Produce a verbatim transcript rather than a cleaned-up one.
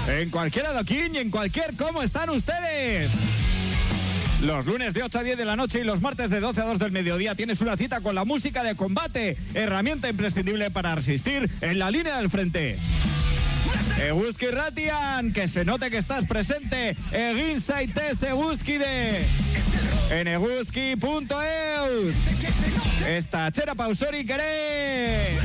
en cualquier adoquín y en cualquier cómo están ustedes. Los lunes de ocho a diez de la noche y los martes de doce a dos del mediodía tienes una cita con la música de combate, herramienta imprescindible para resistir en la línea del frente. Eguzki Ratian, que se note que estás presente. Egin zaitez Eguzkide en eguzki punto eus. Esta txera pausorik ere.